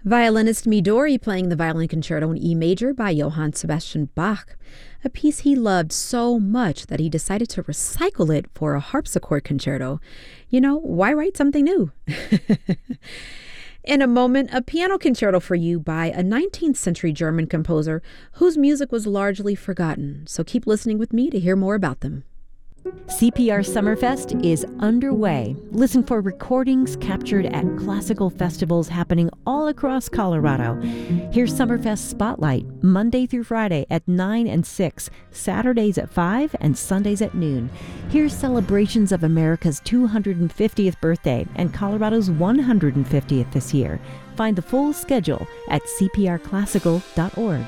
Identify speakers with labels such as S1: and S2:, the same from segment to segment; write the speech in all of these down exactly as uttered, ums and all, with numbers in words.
S1: Violinist Midori playing the Violin Concerto in E major by Johann Sebastian Bach, a piece he loved so much that he decided to recycle it for a harpsichord concerto. You know, why write something new? In a moment, a piano concerto for you by a nineteenth century German composer whose music was largely forgotten. So keep listening with me to hear more about them.
S2: C P R Summerfest is underway. Listen for recordings captured at classical festivals happening all across Colorado. Here's Summerfest Spotlight, Monday through Friday at nine and six, Saturdays at five, and Sundays at noon. Here's celebrations of America's two hundred fiftieth birthday and Colorado's one hundred fiftieth this year. Find the full schedule at c p r classical dot org.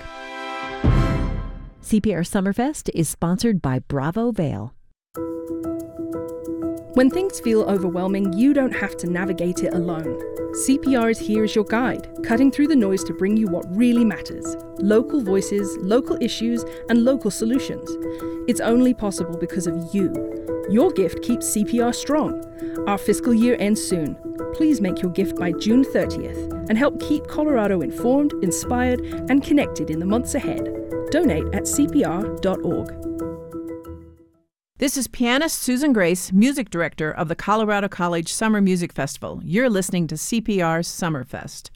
S2: C P R Summerfest is sponsored by Bravo Vail.
S3: When things feel overwhelming, you don't have to navigate it alone. C P R is here as your guide, cutting through the noise to bring you what really matters: local voices, local issues, and local solutions. It's only possible because of you. Your gift keeps C P R strong. Our fiscal year ends soon. Please make your gift by June thirtieth and help keep Colorado informed, inspired, and connected in the months ahead. Donate at c p r dot org.
S4: This is pianist Susan Grace, music director of the Colorado College Summer Music Festival. You're listening to C P R's Summerfest.